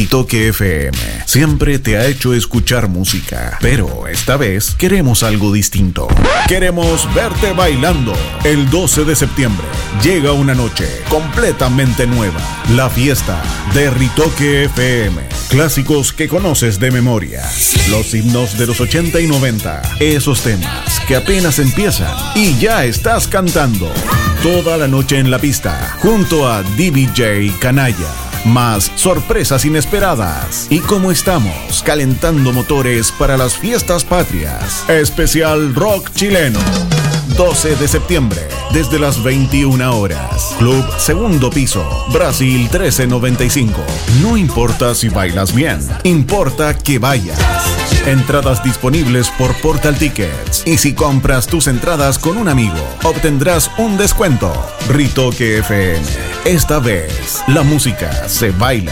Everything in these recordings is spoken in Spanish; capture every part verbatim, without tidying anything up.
Ritoque F M siempre te ha hecho escuchar música, pero esta vez queremos algo distinto. Queremos verte bailando. El doce de septiembre llega una noche completamente nueva, la fiesta de Ritoque F M. Clásicos que conoces de memoria, los himnos de los ochenta y noventa, esos temas que apenas empiezan y ya estás cantando. Toda la noche en la pista, junto a D J Canalla. Más sorpresas inesperadas. Y como estamos calentando motores para las fiestas patrias, especial rock chileno. doce de septiembre, desde las veintiuna horas. Club Segundo Piso, Brasil trece noventa y cinco. No importa si bailas bien, importa que vayas. Entradas disponibles por Portal Tickets. Y si compras tus entradas con un amigo, obtendrás un descuento. Ritoque F M. Esta vez, la música se baila.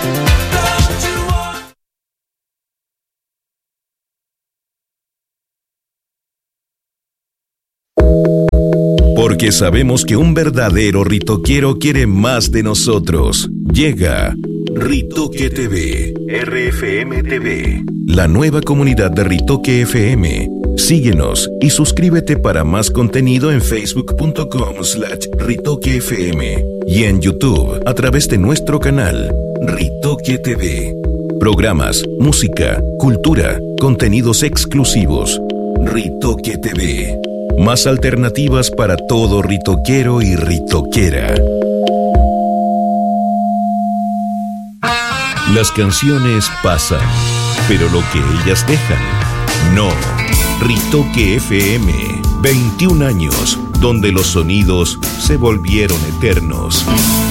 Porque sabemos que un verdadero ritoquero quiere más de nosotros. Llega Ritoque T V, R F M T V, la nueva comunidad de Ritoque F M. Síguenos y suscríbete para más contenido en facebook.com slash Ritoque FM y en YouTube a través de nuestro canal Ritoque T V. Programas, música, cultura, contenidos exclusivos. Ritoque T V. Más alternativas para todo ritoquero y ritoquera. Las canciones pasan, pero lo que ellas dejan, no. Ritoque F M, veintiún años, donde los sonidos se volvieron eternos.